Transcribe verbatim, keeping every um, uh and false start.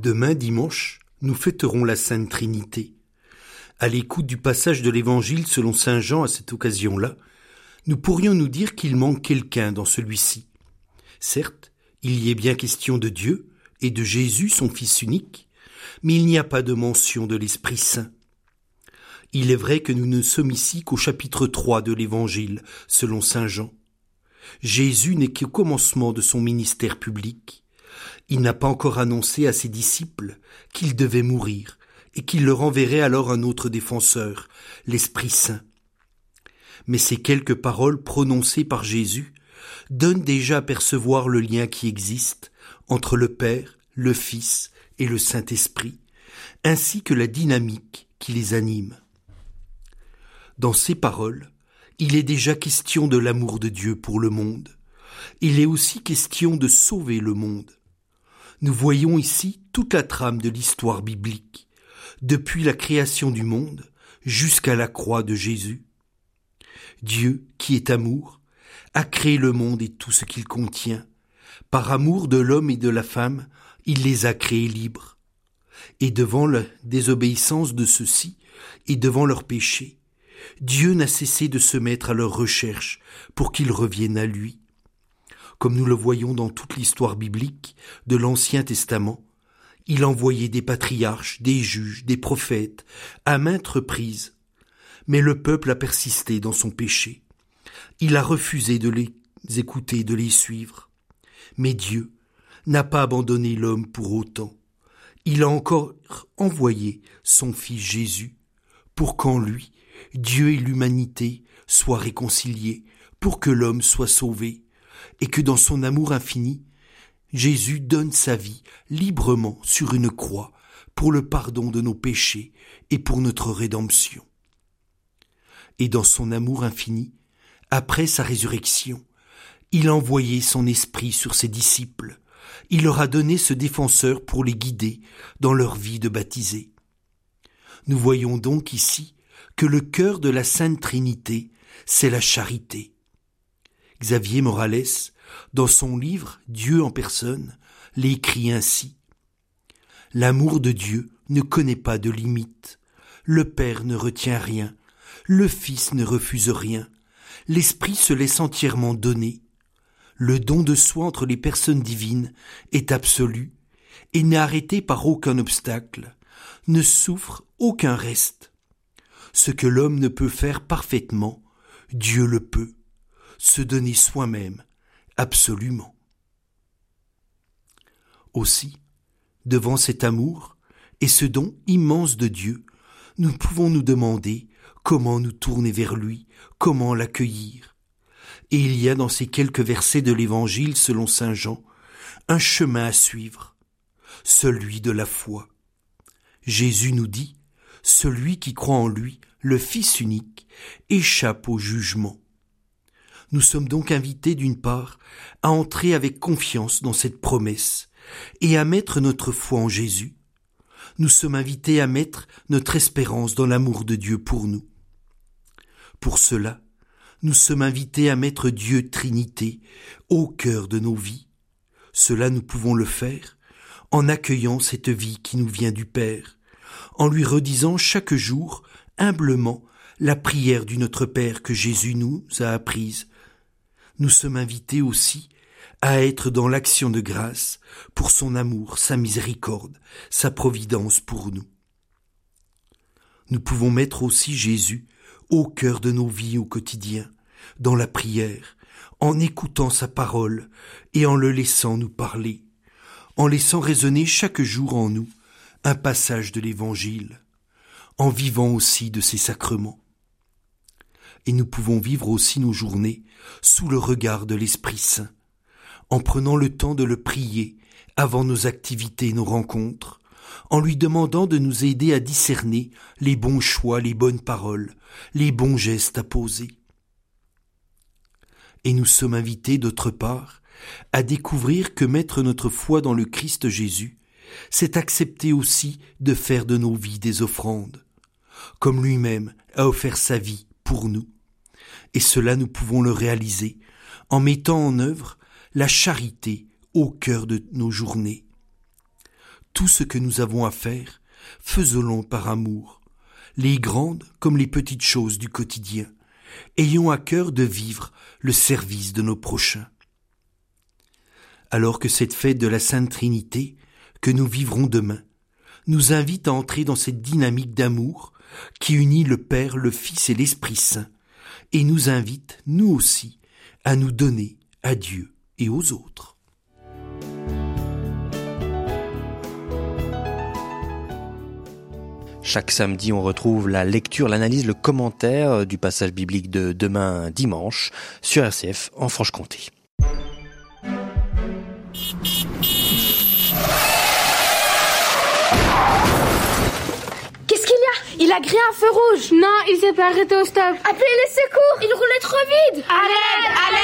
Demain dimanche, nous fêterons la Sainte Trinité. À l'écoute du passage de l'Évangile selon saint Jean à cette occasion-là, nous pourrions nous dire qu'il manque quelqu'un dans celui-ci. Certes, il y est bien question de Dieu et de Jésus, son Fils unique, mais il n'y a pas de mention de l'Esprit Saint. Il est vrai que nous ne sommes ici qu'au chapitre trois de l'Évangile, selon saint Jean. Jésus n'est qu'au commencement de son ministère public. Il n'a pas encore annoncé à ses disciples qu'il devait mourir et qu'il leur enverrait alors un autre défenseur, l'Esprit Saint. Mais ces quelques paroles prononcées par Jésus donnent déjà à percevoir le lien qui existe entre le Père, le Fils et le Saint-Esprit, ainsi que la dynamique qui les anime. Dans ces paroles, il est déjà question de l'amour de Dieu pour le monde. Il est aussi question de sauver le monde. Nous voyons ici toute la trame de l'histoire biblique, depuis la création du monde jusqu'à la croix de Jésus. Dieu, qui est amour, a créé le monde et tout ce qu'il contient. Par amour de l'homme et de la femme, il les a créés libres. Et devant la désobéissance de ceux-ci et devant leur péché, Dieu n'a cessé de se mettre à leur recherche pour qu'ils reviennent à lui. Comme nous le voyons dans toute l'histoire biblique de l'Ancien Testament, il envoyait des patriarches, des juges, des prophètes, à maintes reprises. Mais le peuple a persisté dans son péché. Il a refusé de les écouter, de les suivre. Mais Dieu n'a pas abandonné l'homme pour autant. Il a encore envoyé son Fils Jésus, pour qu'en lui, Dieu et l'humanité soient réconciliés, pour que l'homme soit sauvé, et que dans son amour infini, Jésus donne sa vie librement sur une croix pour le pardon de nos péchés et pour notre rédemption. Et dans son amour infini, après sa résurrection, il a envoyé son esprit sur ses disciples. Il leur a donné ce défenseur pour les guider dans leur vie de baptisés. Nous voyons donc ici que le cœur de la Sainte Trinité, c'est la charité. Xavier Morales, dans son livre « Dieu en personne », l'écrit ainsi. « L'amour de Dieu ne connaît pas de limite. Le Père ne retient rien. Le Fils ne refuse rien. L'Esprit se laisse entièrement donner. Le don de soi entre les personnes divines est absolu et n'est arrêté par aucun obstacle, ne souffre aucun reste. Ce que l'homme ne peut faire parfaitement, Dieu le peut. Se donner soi-même, absolument. » Aussi, devant cet amour et ce don immense de Dieu, nous pouvons nous demander comment nous tourner vers lui, comment l'accueillir. Et il y a dans ces quelques versets de l'Évangile selon saint Jean, un chemin à suivre, celui de la foi. Jésus nous dit, celui qui croit en lui, le Fils unique, échappe au jugement. Nous sommes donc invités d'une part à entrer avec confiance dans cette promesse et à mettre notre foi en Jésus. Nous sommes invités à mettre notre espérance dans l'amour de Dieu pour nous. Pour cela, nous sommes invités à mettre Dieu Trinité au cœur de nos vies. Cela nous pouvons le faire en accueillant cette vie qui nous vient du Père, en lui redisant chaque jour humblement la prière du Notre Père que Jésus nous a apprise. Nous sommes invités aussi à être dans l'action de grâce pour son amour, sa miséricorde, sa providence pour nous. Nous pouvons mettre aussi Jésus au cœur de nos vies au quotidien, dans la prière, en écoutant sa parole et en le laissant nous parler, en laissant résonner chaque jour en nous un passage de l'Évangile, en vivant aussi de ses sacrements. Et nous pouvons vivre aussi nos journées sous le regard de l'Esprit Saint, en prenant le temps de le prier avant nos activités, nos rencontres, en lui demandant de nous aider à discerner les bons choix, les bonnes paroles, les bons gestes à poser. Et nous sommes invités d'autre part à découvrir que mettre notre foi dans le Christ Jésus, c'est accepter aussi de faire de nos vies des offrandes, comme lui-même a offert sa vie pour nous. Et cela nous pouvons le réaliser en mettant en œuvre la charité au cœur de nos journées. tout ce que nous avons à faire, faisons-le par amour, les grandes comme les petites choses du quotidien. Ayons à cœur de vivre le service de nos prochains. Alors que cette fête de la Sainte Trinité, que nous vivrons demain, nous invite à entrer dans cette dynamique d'amour qui unit le Père, le Fils et l'Esprit Saint, et nous invite, nous aussi, à nous donner à Dieu et aux autres. Chaque samedi, on retrouve la lecture, l'analyse, le commentaire du passage biblique de demain dimanche sur R C F en Franche-Comté. Qu'est-ce qu'il y a? Il a grillé un feu rouge. Non, il s'est pas arrêté au stop. Appelez les secours, il roulait trop vite. À l'aide, à l'aide.